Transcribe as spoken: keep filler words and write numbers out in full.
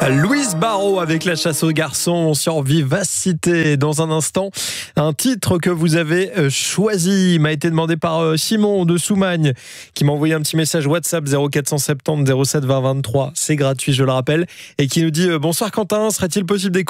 Louise Barrault avec La chasse aux garçons sur Vivacité. Dans un instant, un titre que vous avez choisi m'a été demandé par Simon de Soumagne qui m'a envoyé un petit message WhatsApp zéro quatre cent soixante-dix zéro sept vingt vingt-trois. C'est gratuit, je le rappelle. Et qui nous dit « Bonsoir Quentin, serait-il possible d'écouter